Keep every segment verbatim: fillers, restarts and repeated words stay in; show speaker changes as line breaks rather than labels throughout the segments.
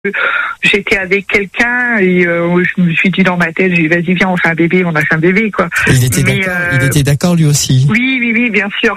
j'étais avec quelqu'un et euh, je me suis dit dans ma tête, j'ai dit vas-y viens on fait un bébé, on a fait un bébé quoi.
Il était Mais, d'accord. Euh... Il était d'accord lui aussi.
Oui oui oui bien sûr.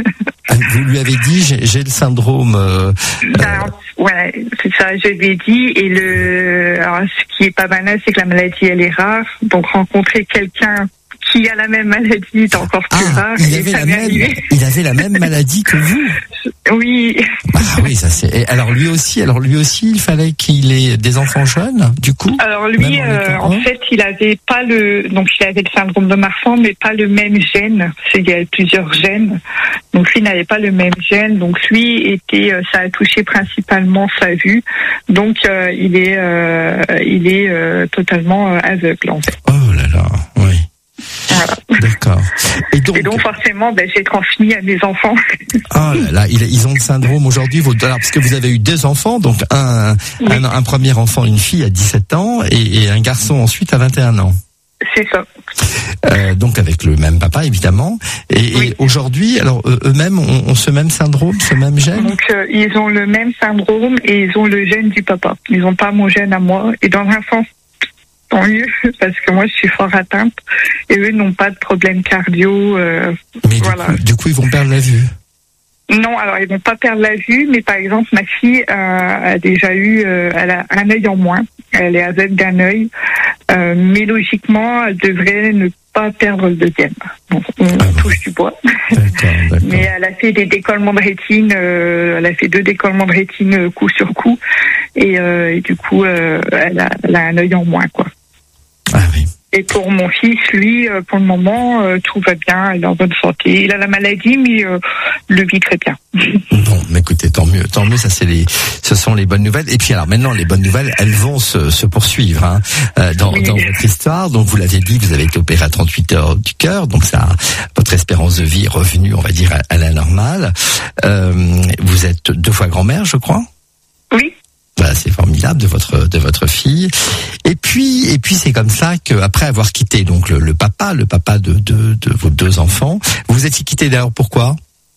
Vous lui avez dit j'ai, j'ai le syndrome. Euh,
ben, euh... Ouais c'est ça, je lui ai dit et le alors ce qui est pas banal c'est que la maladie elle est rare, donc rencontrer quelqu'un qui a la même maladie est encore plus
ah,
rare.
Il avait, la même, il avait la même maladie que vous.
Oui.
Ah oui, ça c'est. Et alors lui aussi, alors lui aussi, il fallait qu'il ait des enfants jeunes, du coup.
Alors lui, en, euh, en fait, il avait pas le, donc il avait le syndrome de Marfan, mais pas le même gène. C'est, il y a plusieurs gènes. Donc lui n'avait pas le même gène. Donc lui était, euh, ça a touché principalement sa vue. Donc euh, il est, euh, il est euh, totalement euh, aveugle en fait.
Oh là là, oui.
Voilà.
D'accord. Et donc,
Et donc forcément, ben, j'ai transmis à mes enfants.
Ah là là, ils ont le syndrome aujourd'hui. Vos, alors, parce que vous avez eu deux enfants, donc un, oui. un, un premier enfant, une fille à dix-sept ans, et, et un garçon ensuite à vingt et un ans.
C'est ça.
Euh, donc avec le même papa évidemment. Et, oui. et aujourd'hui, alors eux-mêmes ont, ont ce même syndrome, ce même gène.
Donc euh, ils ont le même syndrome et ils ont le gène du papa. Ils n'ont pas mon gène à moi. Et dans un sens, tant mieux, parce que moi je suis fort atteinte et eux n'ont pas de problème cardio. Euh,
mais du,
voilà.
coup, du coup, ils vont perdre la vue.
Non, alors ils vont pas perdre la vue, mais par exemple ma fille euh, a déjà eu, euh, elle a un œil en moins, elle est aveugle d'un œil, euh, mais logiquement elle devrait ne pas perdre le deuxième. Donc on ah bon. touche du bois.
D'accord, d'accord.
Mais elle a fait des décollements de rétine, euh, elle a fait deux décollements de rétine euh, coup sur coup, et, euh, et du coup euh, elle, a, elle a un œil en moins quoi.
Ah oui.
Et pour mon fils, lui, euh, pour le moment, euh, tout va bien, il est en bonne santé. Il a la maladie, mais euh, le vit très bien.
Bon, mais écoutez, tant mieux, tant mieux. Ça, c'est les, ce sont les bonnes nouvelles. Et puis alors maintenant, les bonnes nouvelles, elles vont se, se poursuivre hein, euh, dans, oui. dans votre histoire. Donc vous l'avez dit, vous avez été opéré à trente-huit heures du cœur, donc ça, votre espérance de vie est revenue, on va dire, à, à la normale. Euh, vous êtes deux fois grand-mère, je crois.
Oui.
Voilà, c'est formidable de votre de votre fille. Et puis et puis c'est comme ça que après avoir quitté donc le, le papa, le papa de, de de vos deux enfants, vous vous étiez quitté d'ailleurs pourquoi?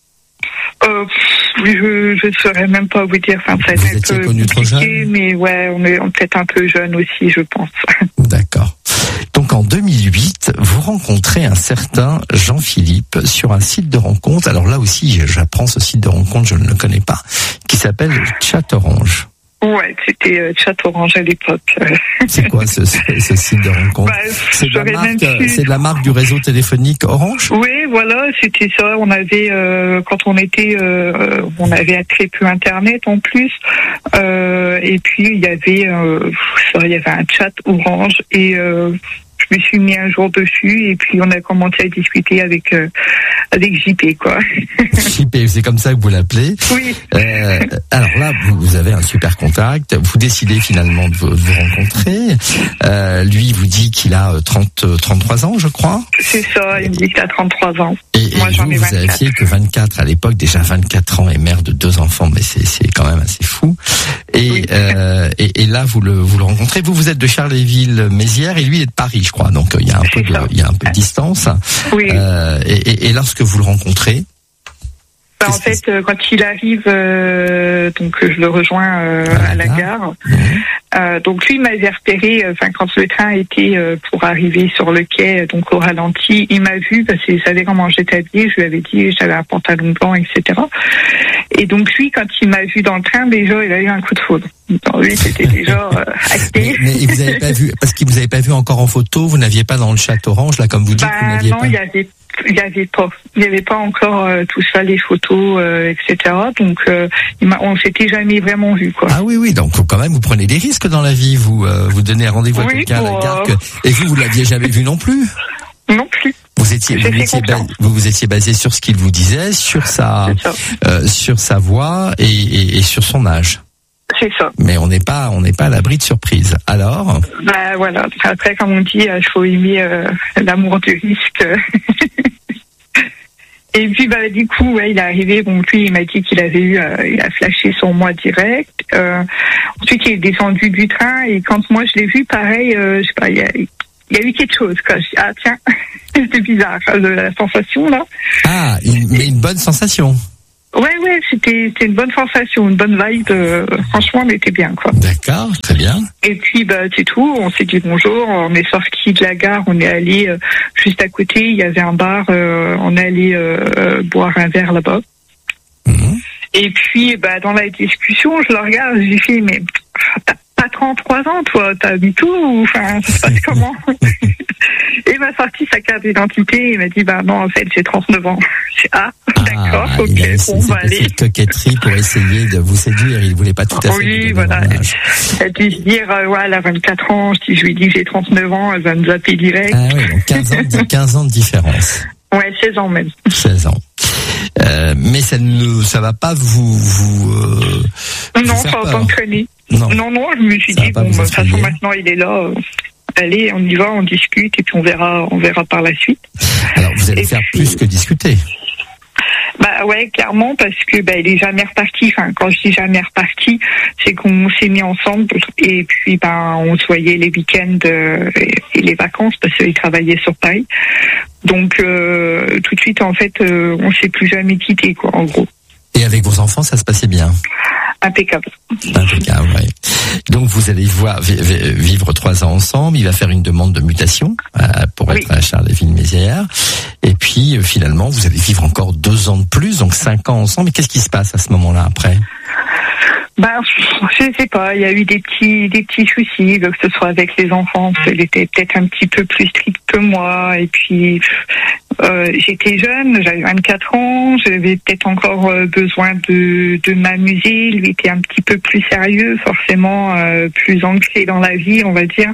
Euh, je je saurais même pas vous dire. Enfin, ça
vous étiez connu trop jeune,
mais ouais, on est peut-être un peu jeune aussi, je pense.
D'accord. Donc en deux mille huit, vous rencontrez un certain Jean-Philippe sur un site de rencontre. Alors là aussi, j'apprends ce site de rencontre, je ne le connais pas, qui s'appelle Chat Orange.
Ouais, c'était euh, Chat Orange à l'époque.
C'est quoi ce, ce, ce site de rencontre? bah, c'est, de la marque, c'est de la marque du réseau téléphonique Orange?
Oui, voilà, c'était ça. On avait, euh, quand on était, euh, on avait très peu Internet en plus. Euh, et puis il y avait, euh, il y avait un chat Orange et euh, je me suis mis un jour dessus et puis on a commencé à discuter avec euh, avec J P quoi.
J P, c'est comme ça que vous l'appelez.
Oui.
Euh, alors là, vous, vous avez un super contact. Vous décidez finalement de vous, de vous rencontrer. Euh, lui vous dit qu'il a trente, trente-trois ans, je crois.
C'est ça. Il me dit qu'il a trente-trois ans.
Et, Moi, et j'en vous, ai vous avez fait que vingt-quatre à l'époque, déjà vingt-quatre ans et mère de deux enfants, mais c'est c'est quand même assez fou. Et oui. euh, et, et là, vous le vous le rencontrez. Vous vous êtes de Charleville-Mézières et lui il est de Paris, je crois. Donc il y a un c'est peu de, il y a un peu de distance.
Oui.
Euh, et, et, et lorsque vous le rencontrez.
Bah, en fait, euh, quand il arrive, euh, donc je le rejoins euh, à, à la gare. gare. Mmh. Euh, donc lui m'avait repéré, enfin quand le train était euh, pour arriver sur le quai, donc au ralenti, il m'a vu parce qu'il savait comment j'étais habillée. Je lui avais dit j'avais un pantalon blanc, et cetera. Et donc lui, quand il m'a vu dans le train, déjà il a eu un coup de foudre. Donc, lui, c'était déjà euh, acté.
Mais, mais vous avez pas vu, parce qu'il vous avez pas vu encore en photo, vous n'aviez pas dans le chat Orange là, comme vous dites,
bah,
vous n'aviez
non,
pas.
il y avait. Il n'y avait pas, il n'y avait pas encore euh, tout ça, les photos, euh, et cetera. Donc, euh, il m'a, on s'était jamais vraiment vu, quoi.
Ah oui, oui. Donc, quand même, vous prenez des risques dans la vie. Vous, euh, vous donnez rendez-vous oui, à quelqu'un pour, à la gare que, et vous, vous l'aviez jamais vu non plus.
Non plus.
Vous étiez, vous étiez, ba- vous, vous étiez basé sur ce qu'il vous disait, sur sa, euh, sur sa voix et, et, et sur son âge.
C'est ça.
Mais on n'est pas, on n'est pas à l'abri de surprise. Alors.
Bah voilà. Après, comme on dit, il faut aimer euh, l'amour du risque. Et puis bah du coup, ouais, il est arrivé. Bon, lui, il m'a dit qu'il avait eu, euh, il a flashé sur moi direct. Euh, ensuite, il est descendu du train et quand moi je l'ai vu, pareil, euh, je sais pas, il y a, il y a eu quelque chose. Quoi. Je dis, ah tiens, c'était bizarre, la sensation là.
Ah, une, mais une bonne sensation.
Ouais, ouais, c'était, c'était une bonne sensation, une bonne vibe. Euh, franchement, on était bien, quoi.
D'accord, très bien.
Et puis, bah, c'est tout. On s'est dit bonjour. On est sorti de la gare. On est allé euh, juste à côté. Il y avait un bar. Euh, on est allé euh, boire un verre là-bas. Mmh. Et puis, bah, dans la discussion, je le regarde. Je lui fais, mais t'as pas trente-trois ans, toi. T'as dit tout ou enfin, ça se passe comment? Et il m'a sorti sa carte d'identité. Il m'a dit, bah non, en fait, j'ai trente-neuf ans. J'ai ah, d'accord,
ah,
ok,
il a
bon, bah allez.
Cette coquetterie pour essayer de vous séduire. Il voulait pas tout à fait.
Oui, voilà. Elle a dû se dire, euh, ouais, elle a vingt-quatre ans. Si je lui dis que j'ai trente-neuf ans, elle va me zapper direct.
Ah oui, donc quinze ans, quinze ans de différence.
Ouais, seize ans même.
seize ans. Euh, mais ça ne, ça va pas vous, vous, euh,
non,
vous
ça va pas me traîner.
Non.
non, non, je me suis
ça
dit, bon, de toute façon, maintenant, il est là. Euh, allez, on y va, on discute, et puis on verra, on verra par la suite.
Alors, vous allez
et
faire
puis,
plus que discuter.
Bah ouais, clairement, parce que bah il est jamais reparti. Enfin, quand je dis jamais reparti, c'est qu'on s'est mis ensemble et puis bah on se voyait les week-ends euh, et les vacances parce qu'il travaillait sur Paris. Donc euh, tout de suite, en fait, euh, on s'est plus jamais quitté, quoi, en gros.
Et avec vos enfants, ça se passait bien?
Impeccable.
Impeccable, oui. Donc vous allez voir vivre trois ans ensemble. Il va faire une demande de mutation euh, pour être oui. à Charleville-Mézières. Et puis euh, finalement, vous allez vivre encore deux ans de plus, donc cinq ans ensemble. Mais qu'est-ce qui se passe à ce moment-là après?
Ben, je sais pas, il y a eu des petits, des petits soucis, que ce soit avec les enfants, parce qu'elle était peut-être un petit peu plus stricte que moi, et puis, euh, j'étais jeune, j'avais vingt-quatre ans, j'avais peut-être encore euh, besoin de, de m'amuser, lui était un petit peu plus sérieux, forcément, euh, plus ancré dans la vie, on va dire.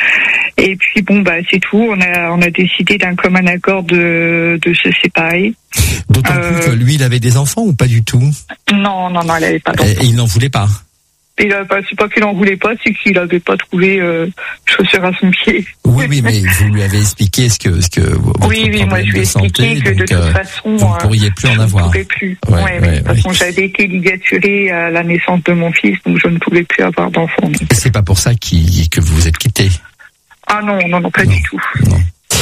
Et puis bon, bah, c'est tout, on a, on a décidé d'un commun accord de, de se séparer.
D'autant euh, plus que lui, il avait des enfants ou pas du tout?
Non, non, non, il n'avait pas d'enfants.
Et il n'en voulait pas?
Et là, c'est pas qu'il en voulait pas, c'est qu'il n'avait pas trouvé euh, chaussure à son pied.
Oui, oui, mais vous lui avez expliqué ce que, ce que votre
oui, oui, moi je lui ai expliqué santé, que de toute euh, façon,
vous ne pourriez plus
euh,
en avoir.
Je ne pouvais plus.
Ouais,
ouais,
ouais,
de toute ouais. façon, j'avais été ligaturée à la naissance de mon fils, donc je ne pouvais plus avoir d'enfant.
Et c'est pas pour ça qu'il, que vous vous êtes quittés?
Ah non, non, non, pas
non,
du tout.
Non.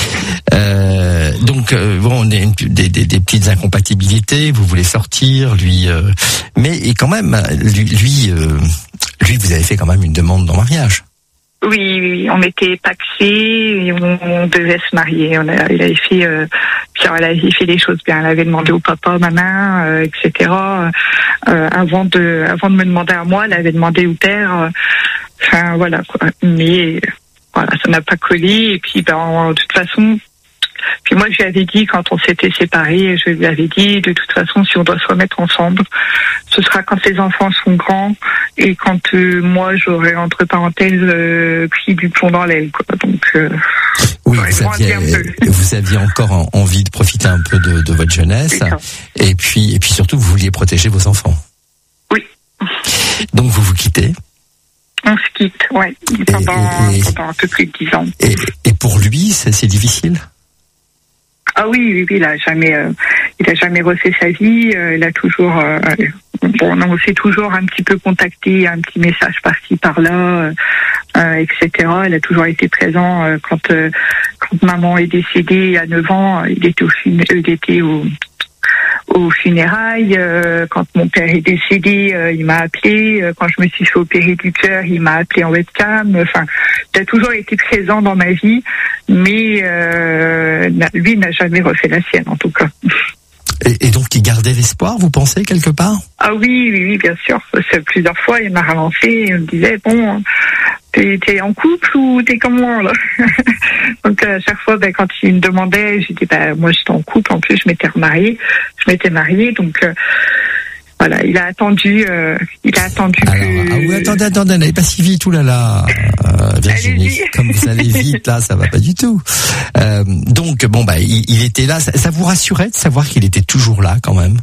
Euh, donc euh, bon, on a une, des, des, des petites incompatibilités. Vous voulez sortir, lui, euh, mais et quand même, lui, lui, euh, lui, vous avez fait quand même une demande en mariage.
Oui, oui, on était paxés et on, on devait se marier. On a, il avait fait, euh, puis elle avait fait les choses bien. Elle avait demandé au papa, maman, euh, et cetera. Euh, avant de, avant de me demander à moi, elle avait demandé au père. Enfin euh, voilà quoi. Mais voilà, ça n'a pas collé. Et puis, ben, de toute façon, puis moi, je lui avais dit, quand on s'était séparés, je lui avais dit, de toute façon, si on doit se remettre ensemble, ce sera quand les enfants sont grands et quand euh, moi, j'aurai, entre parenthèses, euh, pris du plomb dans l'aile, quoi. Donc, euh,
oui, vous aviez, vous aviez encore envie de profiter un peu de, de votre jeunesse. Et puis, et puis surtout, vous vouliez protéger vos enfants.
Oui.
Donc, vous vous quittez.
On se quitte, ouais, pendant, et, et, pendant un peu plus de dix ans.
Et, et pour lui, c'est, c'est difficile?
Ah oui, oui, oui, il a jamais, euh, il a jamais refait sa vie. Euh, il a toujours, euh, bon, on s'est toujours un petit peu contacté, un petit message par-ci par-là, euh, et cetera. Il a toujours été présent euh, quand, euh, quand maman est décédée à neuf ans. Il était au, il était au aux funérailles, euh, quand mon père est décédé, euh, il m'a appelé, euh, quand je me suis fait opérer du cœur, il m'a appelé en webcam, enfin, il a toujours été présent dans ma vie, mais euh, lui n'a jamais refait la sienne, en tout cas.
Et, et donc, il gardait l'espoir, vous pensez, quelque part?
Ah oui, oui, oui, bien sûr. C'est plusieurs fois, il m'a relancé, il me disait, bon, t'es, t'es en couple ou t'es comme moi, là? Donc, à chaque fois, ben, quand il me demandait, j'ai dit, ben, moi, j'étais en couple, en plus, je m'étais remariée, je m'étais mariée, donc, euh, voilà, il a attendu, euh, il a attendu
Alors,
que...
Ah oui, attendez, attendez, n'allez pas si vite, oulala, euh, Virginie, allez-y. Comme vous allez vite, là, ça va pas du tout. Euh, donc, bon, bah, il, il était là, ça, ça vous rassurait de savoir qu'il était toujours là, quand même?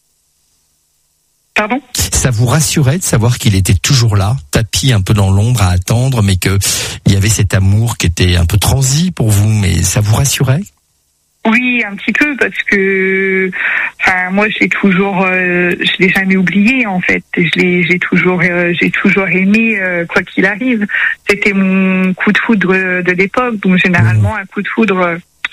Pardon?
Ça vous rassurait de savoir qu'il était toujours là, tapis un peu dans l'ombre à attendre, mais que il y avait cet amour qui était un peu transi pour vous, mais ça vous rassurait?
Oui, un petit peu, parce que, enfin, moi, je l'ai toujours, euh, je l'ai jamais oublié, en fait. Je l'ai, j'ai toujours, euh, j'ai toujours aimé, euh, quoi qu'il arrive. C'était mon coup de foudre de l'époque, donc généralement, un coup de foudre,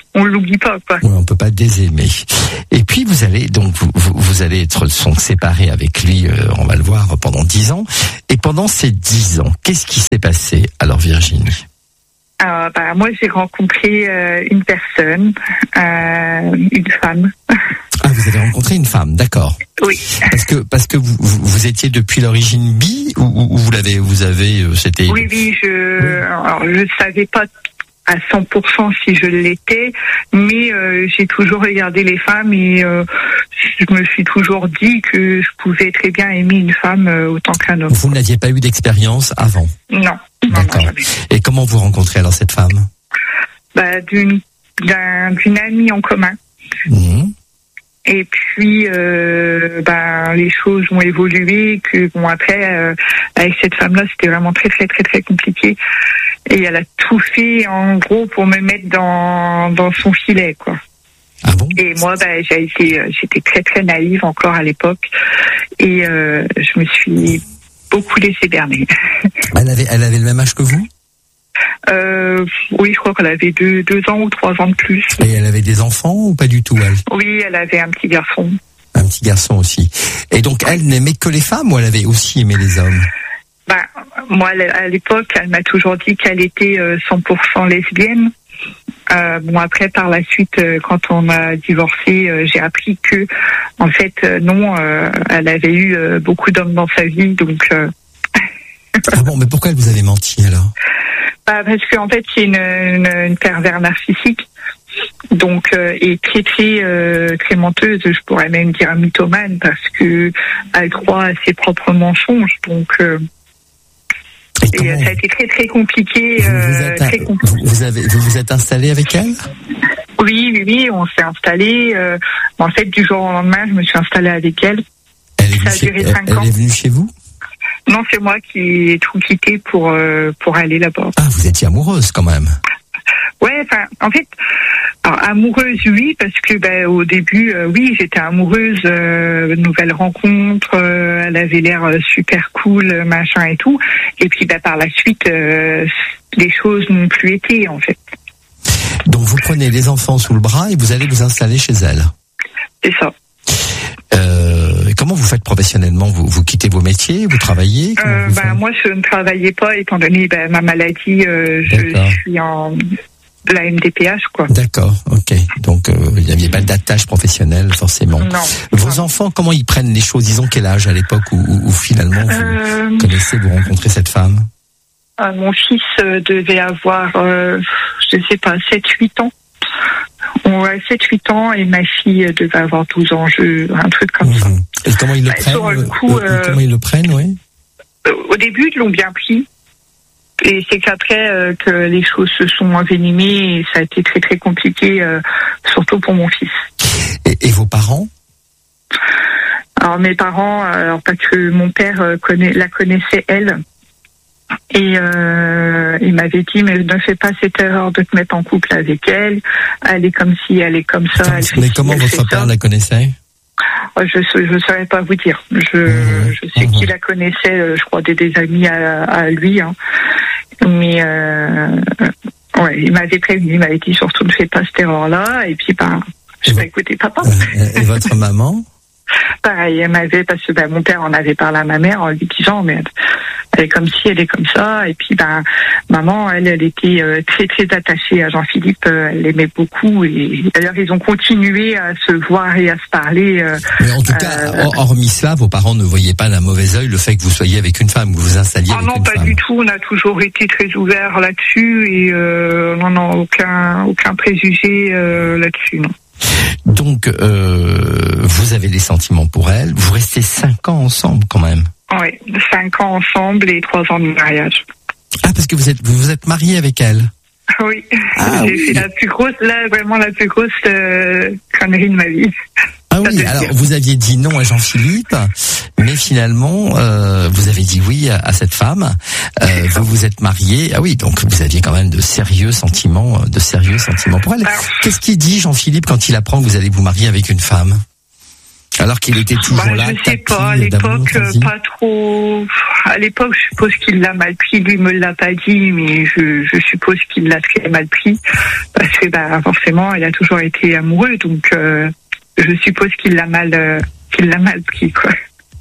on l'oublie pas, quoi.
Oui, on peut pas désaimer. Et puis vous allez donc vous, vous, vous allez être sont séparés avec lui, euh, on va le voir, pendant dix ans. Et pendant ces dix ans, qu'est-ce qui s'est passé alors, Virginie?
Euh, bah, moi, j'ai rencontré euh, une personne, euh, une femme.
Ah, vous avez rencontré une femme, d'accord.
Oui.
Parce que parce que vous vous, vous étiez depuis l'origine bi ou, ou vous l'avez vous avez euh, c'était.
Oui, oui, je oui. Alors, je savais pas à cent pour cent si je l'étais, mais euh, j'ai toujours regardé les femmes et euh, je me suis toujours dit que je pouvais très bien aimer une femme euh, autant qu'un homme.
Vous n'aviez pas eu d'expérience avant?
Non.
D'accord.
Non,
et comment vous rencontrez alors cette femme?
Bah, d'une d'un, d'une amie en commun.
Mmh.
Et puis, euh, ben, les choses ont évolué. Que bon, après, euh, avec cette femme-là, c'était vraiment très, très, très, très compliqué. Et elle a tout fait, en gros, pour me mettre dans dans son filet, quoi.
Ah bon?
Et moi, ben, j'ai été, j'étais très, très naïve encore à l'époque, et euh, je me suis beaucoup laissée berner.
Elle avait, elle avait le même âge que vous?
Euh, oui, je crois qu'elle avait deux, deux ans ou trois ans de plus.
Et elle avait des enfants ou pas du tout, elle?
Oui, elle avait un petit garçon.
Un petit garçon aussi. Et donc, elle n'aimait que les femmes ou elle avait aussi aimé les hommes?
Ben, moi, à l'époque, elle m'a toujours dit qu'elle était cent pour cent lesbienne. Euh, bon, après, par la suite, quand on a divorcé, euh, j'ai appris que, en fait, euh, non, euh, elle avait eu euh, beaucoup d'hommes dans sa vie, donc... Euh...
Ah bon, mais pourquoi elle vous avait menti, alors?
Bah, parce qu'en fait, c'est une, une, une pervers narcissique, donc, euh, et très, très, euh, très menteuse, je pourrais même dire mythomane, parce que elle croit à ses propres mensonges, donc... Euh... Et, et ça a été très très compliqué.
Vous vous, êtes, euh, très compliqué. Vous, vous avez vous vous êtes installé avec elle?
Oui, oui, oui, on s'est installé. Euh, en fait, du jour au lendemain, je me suis installée avec elle.
Elle est, ça a chez, duré cinq elle, ans. Elle est venue chez vous?
Non, c'est moi qui ai tout quitté pour euh, pour aller là-bas.
Ah, vous étiez amoureuse quand même.
Ouais, enfin, en fait, alors, amoureuse, oui, parce que ben, au début, euh, oui, j'étais amoureuse, euh, nouvelle rencontre, euh, elle avait l'air euh, super cool, machin et tout. Et puis, ben, par la suite, euh, les choses n'ont plus été, en fait.
Donc, vous prenez les enfants sous le bras et vous allez vous installer chez elle.
C'est ça.
Euh, comment vous faites professionnellement? Vous, vous quittez vos métiers? Vous travaillez?
euh, vous ben, Moi, je ne travaillais pas, étant donné ben, ma maladie, euh, je suis en... la M D P H, quoi.
D'accord, ok. Donc, euh, il n'y avait pas d'attache professionnelle, forcément.
Non.
Vos non. enfants, comment ils prennent les choses? Ils ont quel âge à l'époque où, où, où finalement vous euh... connaissez, vous rencontrez cette femme?
euh, Mon fils euh, devait avoir, euh, je ne sais pas, sept huit ans. Ouais, sept huit ans, et ma fille devait avoir douze ans, je, un truc comme mmh. ça.
Et comment ils le bah, prennent sur le coup, euh, Comment ils le prennent, oui.
Au début, ils l'ont bien pris. Et c'est qu'après euh, que les choses se sont envenimées et ça a été très très compliqué, euh, surtout pour mon fils.
Et, et vos parents?
Alors mes parents, alors parce que mon père euh, connaît, la connaissait elle, et euh, il m'avait dit mais ne fais pas cette erreur de te mettre en couple avec elle. Elle est comme ci, elle est comme ça.
Attends,
elle
mais
fait
comment
ci,
votre père ça. la connaissait?
Je ne saurais pas vous dire. Je, mmh, je sais mmh. qu'il la connaissait, je crois, des, des amis à, à lui. Hein. Mais euh, ouais, il m'avait prévenu, il m'avait dit surtout ne fais pas cette erreur-là. Et puis, ben, je n'ai pas écouté papa.
Et votre maman?
Pareil, elle m'avait, parce que ben, mon père en avait parlé à ma mère en lui disant, mais elle est comme ci, elle est comme ça. Et puis, ben, maman, elle, elle était euh, très, très attachée à Jean-Philippe. Euh, elle l'aimait beaucoup. Et d'ailleurs, ils ont continué à se voir et à se parler. Euh,
mais en tout cas, euh, hormis cela, vos parents ne voyaient pas d'un mauvais œil le fait que vous soyez avec une femme, que vous vous installiez
ah
avec
non,
une femme.
Non, pas du tout. On a toujours été très ouverts là-dessus et euh, non, non, aucun, aucun préjugé euh, là-dessus, non.
Donc, euh, vous avez des sentiments pour elle. Vous restez cinq ans ensemble, quand même.
Oui, cinq ans ensemble et trois ans de mariage.
Ah, parce que vous êtes vous, vous êtes marié avec elle.
Oui.
Ah,
J'ai
oui.
fait la plus grosse, là, vraiment la plus grosse euh, connerie de ma vie.
Ah oui, alors dire. Vous aviez dit non à Jean-Philippe, mais finalement, euh, vous avez dit oui à, à cette femme. Euh, vous vous êtes marié. Ah oui, donc vous aviez quand même de sérieux sentiments, de sérieux sentiments pour elle. Alors, qu'est-ce qu'il dit, Jean-Philippe, quand il apprend que vous allez vous marier avec une femme? Alors qu'il était toujours
bah,
là.
Je sais pas, à l'époque, pas trop. À l'époque, je suppose qu'il l'a mal pris. Lui me l'a pas dit, mais je, je suppose qu'il l'a très mal pris. Parce que, bah, forcément, il a toujours été amoureux, donc, euh, je suppose qu'il l'a mal, euh, qu'il l'a mal pris, quoi.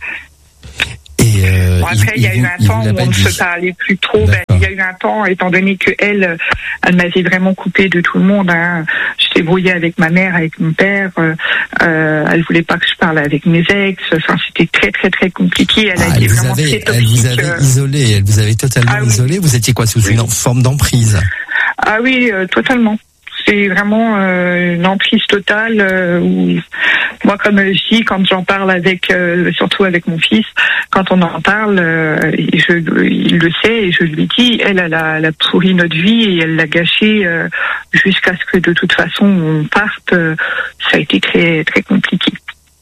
Et euh,
bon, après, il, il y a eu un temps où on ne se parlait plus trop. Ben, il y a eu un temps, étant donné que elle, elle m'avait vraiment coupé de tout le monde. Hein. J'étais brouillée avec ma mère, avec mon père. Euh, elle voulait pas que je parle avec mes ex. Enfin, c'était très, très, très compliqué. Elle a
ah,
été
elle
vraiment
avait,
très toxique.
Elle vous avait euh... isolé. Elle vous avait totalement ah, isolé. Oui. Vous étiez quoi, sous oui. une forme d'emprise?
Ah oui, euh, totalement. C'est vraiment euh, une emprise totale euh, où moi, comme je dis, quand j'en parle avec, euh, surtout avec mon fils, quand on en parle, euh, je, il le sait et je lui dis, elle, elle a, elle a pourri notre vie et elle l'a gâché euh, jusqu'à ce que de toute façon on parte. Euh, ça a été très très compliqué.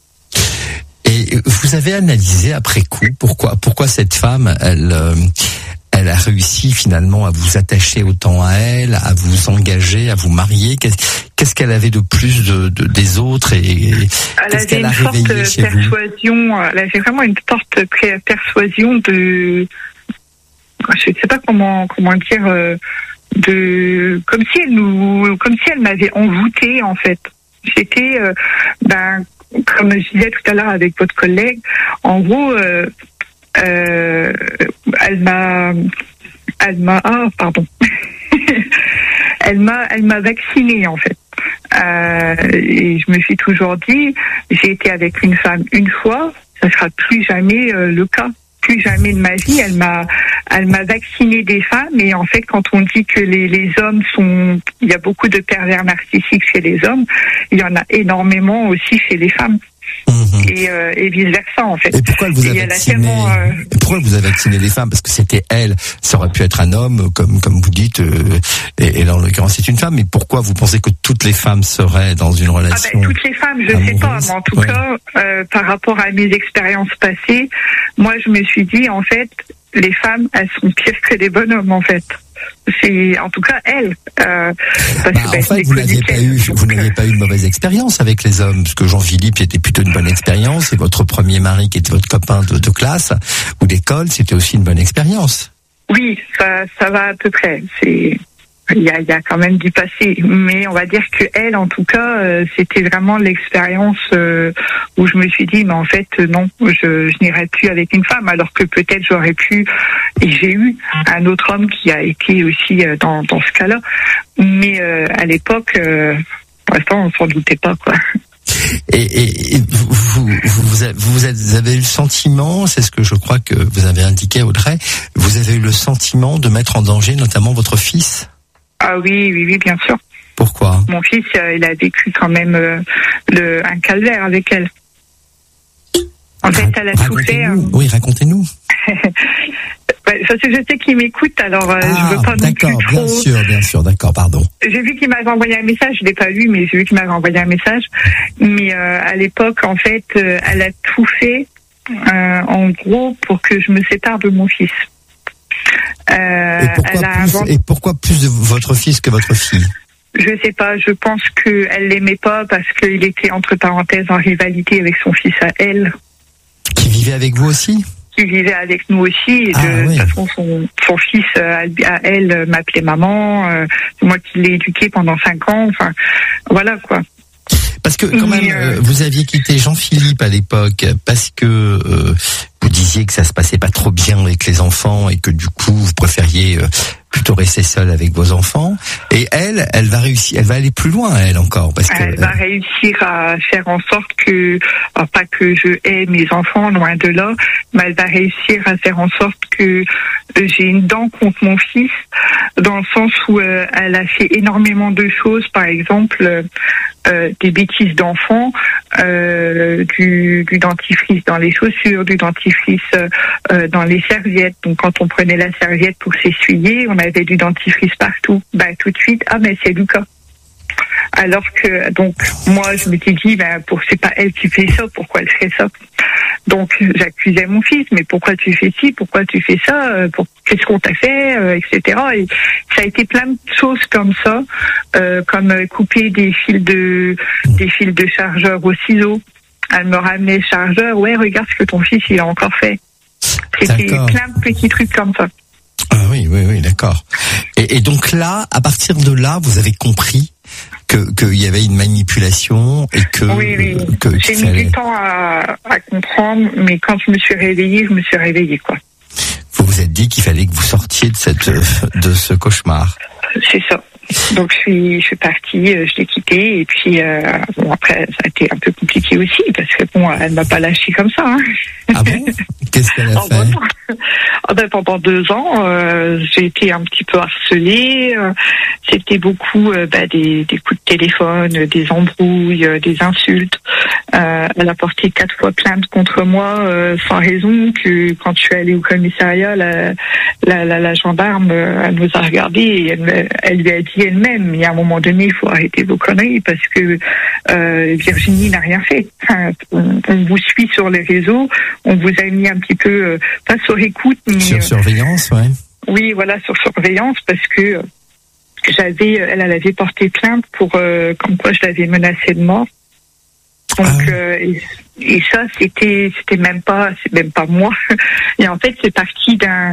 Et vous avez analysé après coup pourquoi pourquoi cette femme, elle euh, elle a réussi finalement à vous attacher autant à elle, à vous engager, à vous marier. Qu'est-ce, qu'est-ce qu'elle avait de plus de, de des autres et, et
elle
qu'est-ce qu'elle a
réveillé
chez vous?
Persuasion, elle avait vraiment une forte persuasion de, je ne sais pas comment comment dire, de comme si elle nous, comme si elle m'avait envoûté en fait. C'était, euh, ben comme je disais tout à l'heure avec votre collègue, en gros. Euh, Euh, elle m'a, elle m'a, ah, pardon, elle m'a, elle m'a vaccinée en fait. Euh, et je me suis toujours dit, j'ai été avec une femme une fois, ça sera plus jamais euh, le cas, plus jamais de ma vie. Elle m'a, elle m'a vacciné des femmes. Et en fait, quand on dit que les, les hommes sont, il y a beaucoup de pervers narcissiques chez les hommes, il y en a énormément aussi chez les femmes. Mmh. Et, euh, et vice versa en fait.
Et pourquoi elle vous a
et
vacciné
tellement, euh...
Pourquoi elle vous a vacciné les femmes? Parce que c'était elle. Ça aurait pu être un homme, comme comme vous dites. Euh, et, et là en l'occurrence c'est une femme. Mais pourquoi vous pensez que toutes les femmes seraient dans une relation?
Ah ben, toutes les femmes, je amoureuse. sais pas. Mais en tout ouais. cas, euh, par rapport à mes expériences passées, moi je me suis dit en fait, les femmes, elles sont pires que les bonhommes en fait. C'est en tout cas elle. Euh, parce
bah,
que,
en
ben,
fait, vous n'aviez pas eu, vous n'aviez pas eu de mauvaise expérience avec les hommes, parce que Jean-Philippe était plutôt une bonne expérience, et votre premier mari qui était votre copain de, de classe ou d'école, c'était aussi une bonne expérience.
Oui, ça, ça va à peu près. C'est il y a, il y a quand même du passé, mais on va dire que elle, en tout cas, euh, c'était vraiment l'expérience euh, où je me suis dit, mais en fait, non, je, je n'irai plus avec une femme, alors que peut-être j'aurais pu, et j'ai eu un autre homme qui a été aussi euh, dans, dans ce cas-là, mais euh, à l'époque, euh, pour l'instant, on s'en doutait pas, quoi.
Et, et, et vous, vous, vous, avez, vous avez eu le sentiment, c'est ce que je crois que vous avez indiqué, Audrey, vous avez eu le sentiment de mettre en danger notamment votre fils?
Ah oui, oui, oui, bien sûr.
Pourquoi?
Mon fils, euh, il a vécu quand même euh, le, un calvaire avec elle. En fait, elle a souffert.
Euh... Oui, racontez-nous.
Ouais, parce que je sais qu'il m'écoute, alors euh,
ah,
je veux pas non plus trop.
Bien sûr, bien sûr, d'accord, pardon.
J'ai vu qu'il m'avait envoyé un message, je l'ai pas lu, mais j'ai vu qu'il m'avait envoyé un message. Mais euh, à l'époque, en fait, euh, elle a tout fait, euh, en gros, pour que je me sépare de mon fils.
Euh, et, pourquoi
elle a
plus, inventé... et pourquoi plus de votre fils que votre fille?
Je sais pas, je pense qu'elle l'aimait pas parce qu'il était entre parenthèses en rivalité avec son fils à elle.
Qui vivait avec vous aussi? Qui
vivait avec nous aussi. Et
ah,
de
oui.
toute façon, son, son fils à, à elle m'appelait maman. Euh, c'est moi qui l'ai éduqué pendant cinq ans. Enfin, voilà quoi.
Parce que quand même, euh, vous aviez quitté Jean-Philippe à l'époque parce que euh, vous disiez que ça se passait pas trop bien avec les enfants et que du coup vous préfériez euh, plutôt rester seul avec vos enfants. Et elle, elle va réussir, elle va aller plus loin, elle encore, parce
elle
que
va euh... réussir à faire en sorte que, alors pas que je hais mes enfants, loin de là, mais elle va réussir à faire en sorte que j'ai une dent contre mon fils, dans le sens où euh, elle a fait énormément de choses, par exemple euh, des bêtises d'enfants, euh, du, du dentifrice dans les chaussures, du dentifrice euh, dans les serviettes. Donc quand on prenait la serviette pour s'essuyer, on avait du dentifrice partout. Ben tout de suite, ah mais c'est Lucas. Alors que donc moi je m'étais dit ben pour c'est pas elle qui fait ça, pourquoi elle fait ça? Donc j'accusais mon fils, mais pourquoi tu fais ci, pourquoi tu fais ça, pour, qu'est-ce qu'on t'a fait, euh, et cetera. Et ça a été plein de choses comme ça, euh, comme couper des fils de des fils de chargeur au ciseau. elle me ramenait le chargeur. Ouais, regarde ce que ton fils il a encore fait. C'était
D'accord.
plein de petits trucs comme ça.
Ah oui, oui, oui, d'accord. Et, et donc là, à partir de là, vous avez compris que qu'il y avait une manipulation et que
Oui, oui.
que
J'ai
qu'il
mis
fallait-
du temps à, à comprendre, mais quand je me suis réveillée, je me suis réveillée, quoi.
vous vous êtes dit qu'il fallait que vous sortiez de cette de ce cauchemar.
C'est ça. Donc je suis, je suis partie, euh, je l'ai quitté et puis euh, bon après ça a été un peu compliqué aussi parce que bon elle m'a pas lâché comme ça. Hein.
Ah bon? Qu'est-ce qu'elle a
Oh, bah,
fait?
non. Ah ben, pendant deux ans, euh, j'ai été un petit peu harcelée. euh, C'était beaucoup euh, bah, des, des coups de téléphone, euh, des embrouilles, euh, des insultes. Euh, elle a porté quatre fois plainte contre moi euh, sans raison. Que quand je suis allée au commissariat, la, la, la, la gendarme, euh, elle nous a regardés et elle, me- elle lui a dit elle-même, il y a un moment donné, il faut arrêter vos conneries parce que euh, Virginie n'a rien fait. Enfin, on, on vous suit sur les réseaux, on vous a mis un petit peu, euh, pas sur écoute, mais
Sur
euh,
surveillance, ouais.
oui, voilà, sur surveillance parce que euh, j'avais, elle, elle avait porté plainte pour, euh, comme quoi je l'avais menacée de mort. Donc,
Ah oui.
euh, et, et ça, c'était, c'était même pas, c'est même pas moi. Et en fait, c'est parti d'un,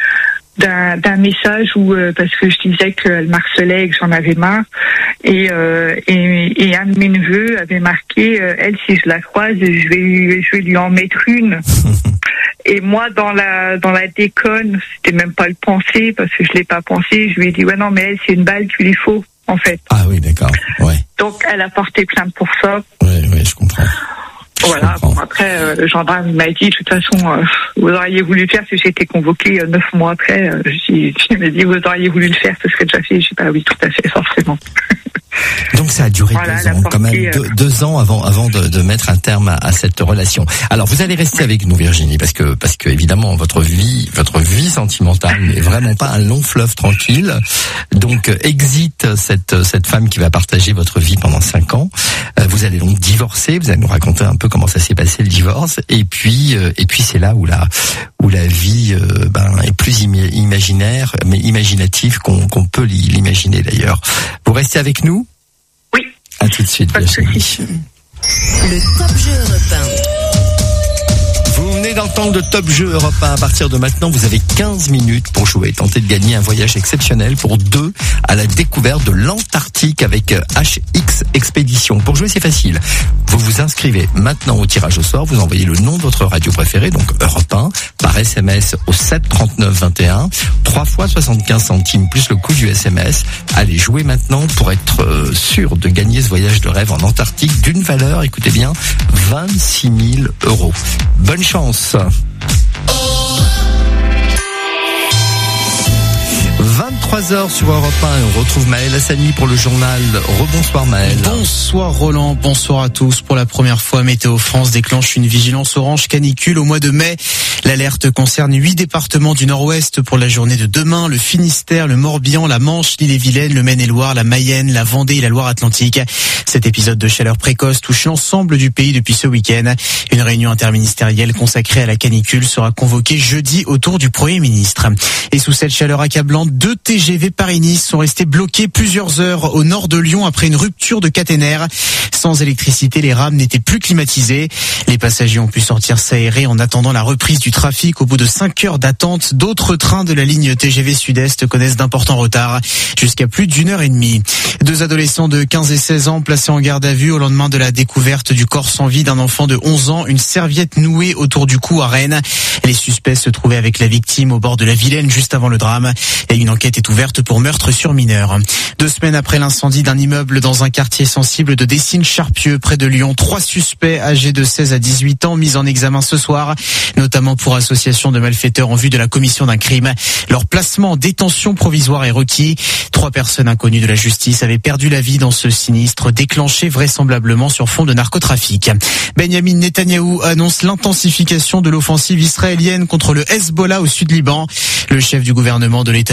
d'un, d'un message où, euh, parce que je disais qu'elle m'harcelait et que j'en avais marre. Et, euh, et, et un de mes neveux avait marqué, euh, elle, si je la croise, je vais, lui- je vais lui en mettre une. Et moi, dans la dans la déconne, c'était même pas le penser parce que je l'ai pas pensé. Je lui ai dit ouais non mais elle c'est une balle qu'il lui faut en fait.
Ah oui, d'accord. Ouais.
Donc elle a porté plainte pour ça.
Ouais, ouais, je comprends. Je
Voilà.
comprends.
Bon, après euh, le gendarme m'a dit de toute façon euh, vous auriez voulu le faire si j'ai été convoquée euh, neuf mois après. Euh, j'ai- je me dis vous auriez voulu le faire, ce serait déjà fait. J'ai dit bah oui tout à fait forcément.
Donc ça a duré
Voilà,
deux
elle a
ans, quand même
porté,
deux, deux ans avant avant de, de mettre un terme à, à cette relation. Alors vous allez rester avec nous, Virginie, parce que parce que évidemment votre vie votre vie sentimentale n'est vraiment pas un long fleuve tranquille. Donc euh, exit cette cette femme qui va partager votre vie pendant cinq ans. Euh, vous allez donc divorcer. Vous allez nous raconter un peu comment ça s'est passé le divorce. Et puis euh, et puis c'est là où la où la vie euh, ben est plus ima- imaginaire, mais imaginative qu'on qu'on peut l'imaginer d'ailleurs. Vous restez avec nous?
Oui.
À tout de suite,
Pas de
Virginie.
souci.
Le Top Jeu Europe un.
Vous venez d'entendre le Top Jeu Europe un. À partir de maintenant, vous avez quinze minutes pour jouer. Tentez de gagner un voyage exceptionnel pour deux à la découverte de l'Antarctique avec H X Expédition. Pour jouer, c'est facile. Vous vous inscrivez maintenant au tirage au sort. Vous envoyez le nom de votre radio préférée, donc Europe un, par S M S au sept trente-neuf vingt et un. trois fois soixante-quinze centimes plus le coût du S M S. Allez jouer maintenant pour être euh, sûr de gagner ce voyage de rêve en Antarctique d'une valeur, écoutez bien, vingt-six mille euros. Bonne chance. vingt-trois heures sur Europe un et on retrouve Maël Hassani pour le journal. Rebonsoir Maël.
Bonsoir Roland, bonsoir à tous. Pour la première fois, Météo France déclenche une vigilance orange canicule au mois de mai. L'alerte concerne huit départements du Nord-Ouest pour la journée de demain. Le Finistère, le Morbihan, la Manche, l'Ille-et-Vilaine, le Maine-et-Loire, la Mayenne, la Vendée et la Loire-Atlantique. Cet épisode de chaleur précoce touche l'ensemble du pays depuis ce week-end. Une réunion interministérielle consacrée à la canicule sera convoquée jeudi autour du Premier ministre. Et sous cette chaleur accablante, deux T G V Paris-Nice sont restés bloqués plusieurs heures au nord de Lyon après une rupture de caténaire. Sans électricité, les rames n'étaient plus climatisées. Les passagers ont pu sortir s'aérer en attendant la reprise du trafic. Au bout de cinq heures d'attente, d'autres trains de la ligne T G V Sud-Est connaissent d'importants retards, jusqu'à plus d'une heure et demie. Deux adolescents de quinze et seize ans placés en garde à vue au lendemain de la découverte du corps sans vie d'un enfant de onze ans, une serviette nouée autour du cou à Rennes. Les suspects se trouvaient avec la victime au bord de la Vilaine juste avant le drame et une enquête est ouverte pour meurtre sur mineur. Deux semaines après l'incendie d'un immeuble dans un quartier sensible de Dessines-Charpieu près de Lyon, trois suspects âgés de seize à dix-huit ans mis en examen ce soir, notamment pour association de malfaiteurs en vue de la commission d'un crime. Leur placement en détention provisoire est requis. Trois personnes inconnues de la justice avaient perdu la vie dans ce sinistre déclenché vraisemblablement sur fond de narcotrafic. Benjamin Netanyahou annonce l'intensification de l'offensive israélienne contre le Hezbollah au sud Liban. Le chef du gouvernement de l'État hébreu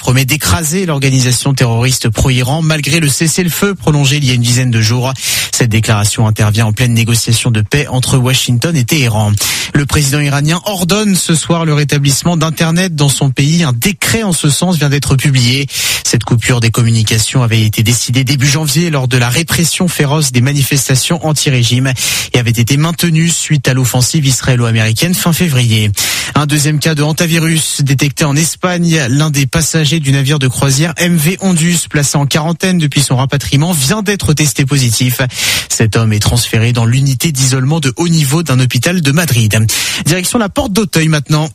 promet d'écraser l'organisation terroriste pro-Iran malgré le cessez-le-feu prolongé il y a une dizaine de jours. Cette déclaration intervient en pleine négociation de paix entre Washington et Téhéran. Le président iranien ordonne ce soir le rétablissement d'Internet dans son pays. Un décret en ce sens vient d'être publié. Cette coupure des communications avait été décidée début janvier lors de la répression féroce des manifestations anti-régime et avait été maintenue suite à l'offensive israélo-américaine fin février. Un deuxième cas de hantavirus détecté en Espagne. L'un des passagers du navire de croisière M V Ondus, placé en quarantaine depuis son rapatriement, vient d'être testé positif. Cet homme est transféré dans l'unité d'isolement de haut niveau d'un hôpital de Madrid. Direction la porte d'Auteuil maintenant.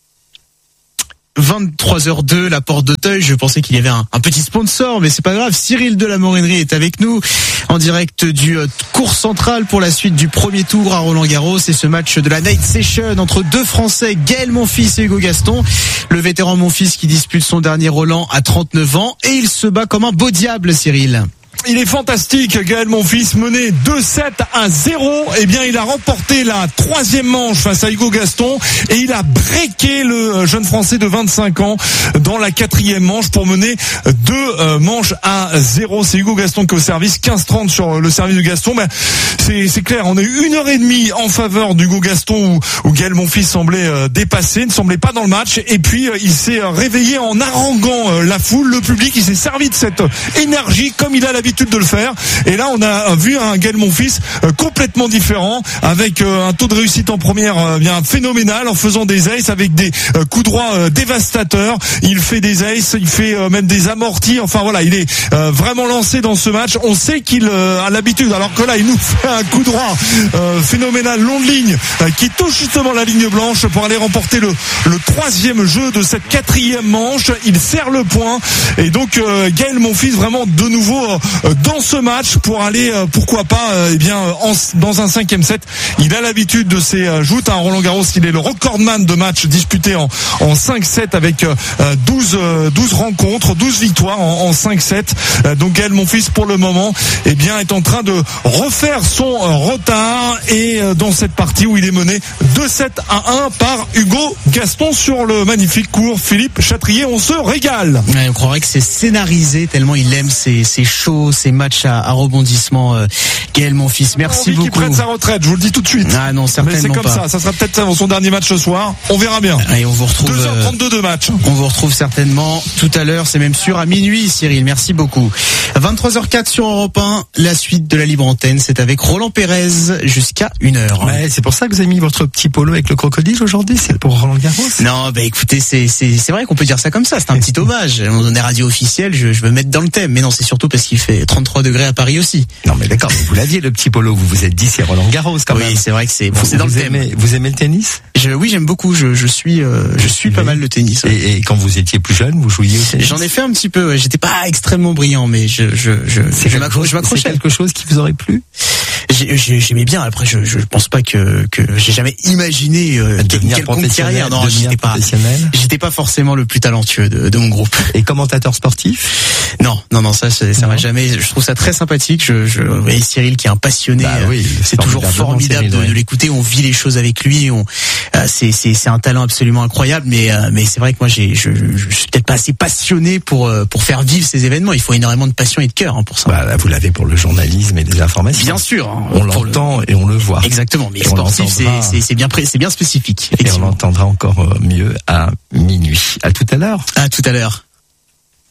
vingt-trois heures deux, la porte d'Auteuil. Je pensais qu'il y avait un, un petit sponsor, mais c'est pas grave. Cyril de la Morinerie est avec nous en direct du euh, cours central pour la suite du premier tour à Roland-Garros. Et ce match de la Night Session entre deux Français, Gaël Monfils et Hugo Gaston. Le vétéran Monfils qui dispute son dernier Roland à trente-neuf ans et il se bat comme un beau diable, Cyril.
Il est fantastique, Gaël Monfils, mené deux sept à zéro. Eh bien, il a remporté la troisième manche face à Hugo Gaston et il a breaké le jeune Français de vingt-cinq ans dans la quatrième manche pour mener deux manches à zéro. C'est Hugo Gaston qui est au service, quinze trente sur le service de Gaston. Mais c'est, c'est clair, on a eu une heure et demie en faveur d'Hugo Gaston où, où Gaël Monfils semblait dépasser, ne semblait pas dans le match. Et puis, il s'est réveillé en haranguant la foule, le public. Il s'est servi de cette énergie comme il a l'habitude de le faire. Et là, on a vu un Gaël Monfils complètement différent, avec un taux de réussite en première bien phénoménal, en faisant des aces avec des coups droits dévastateurs. Il fait des aces, il fait même des amortis. Enfin voilà, il est vraiment lancé dans ce match. On sait qu'il a l'habitude, alors que là, il nous fait un coup droit phénoménal long de ligne qui touche justement la ligne blanche pour aller remporter le, le troisième jeu de cette quatrième manche. Il serre le point et donc Gaël Monfils vraiment de nouveau dans ce match pour aller, pourquoi pas, eh bien, en, dans un cinquième set. Il a l'habitude de ces joutes à Roland-Garros. Il est le recordman de matchs disputés en, en cinq sept avec douze, douze rencontres, douze victoires en, en cinq sept. Donc Gaël Monfils, pour le moment, eh bien, est en train de refaire son retard et dans cette partie où il est mené deux sept à un par Hugo Gaston sur le magnifique court Philippe Chatrier. On se régale.
Ouais, on croirait que c'est scénarisé tellement il aime ces, ces shows, ces matchs à, à rebondissement. euh, Gaël Monfils, merci
envie
beaucoup.
Qu'il prenne sa retraite, je vous le dis tout de suite.
Ah non, certainement
Mais c'est comme
pas.
ça, ça sera peut-être son dernier match ce soir. On verra bien.
Et on vous retrouve
deux heures trente-deux de match.
On vous retrouve certainement tout à l'heure, c'est même sûr à minuit, Cyril. Merci beaucoup. vingt-trois heures quatre sur Europe un, la suite de la libre antenne, c'est avec Roland Pérez jusqu'à une heure.
Ouais, c'est pour ça que vous avez mis votre petit polo avec le crocodile aujourd'hui, c'est pour Roland Garros.
Non, bah écoutez, c'est c'est c'est vrai qu'on peut dire ça comme ça, c'est un petit hommage. On est radio officielle, je, je veux mettre dans le thème, mais non, c'est surtout parce qu'il fait trente-trois degrés à Paris aussi.
Non mais d'accord, vous l'aviez le petit polo, vous vous êtes dit c'est Roland Garros quand
oui,
même.
Oui, c'est vrai que c'est bon,
vous,
c'est dans
vous
le thème.
Aimez, vous aimez le tennis?
Je, oui, j'aime beaucoup. Je, je suis, euh, je suis pas mal le tennis.
Ouais. Et, et quand vous étiez plus jeune, vous jouiez au tennis?
J'en ai fait un petit peu. Ouais. J'étais pas extrêmement brillant, mais je, je, je,
c'est
je m'accrochais.
C'est quelque chose qui vous aurait plu?
J'ai, j'ai, j'aimais bien. Après, je, je pense pas que, que j'ai jamais imaginé euh,
devenir
quelconque carrière. Non,
devenir
j'étais pas, j'étais pas forcément le plus talentueux de, de mon groupe.
Et commentateur sportif?
Non, non, non, ça, ça non. m'a jamais. Je trouve ça très sympathique. Je, je, et Cyril qui est un passionné.
Bah oui,
c'est toujours formidable Cyril, de, ouais. de l'écouter. On vit les choses avec lui. On, euh, c'est, c'est, c'est un talent absolument incroyable. Mais, euh, mais c'est vrai que moi, j'ai, je, je, je suis peut-être pas assez passionné pour, euh, pour faire vivre ces événements. Il faut énormément de passion et de cœur hein, pour ça.
Bah, là, vous l'avez pour le journalisme et les informations.
Bien sûr. Hein,
on l'entend le... et on le voit.
Exactement. Mais sportif, c'est, c'est, c'est bien pré... c'est bien spécifique.
Et on l'entendra encore mieux à minuit. À tout à l'heure.
À tout à l'heure.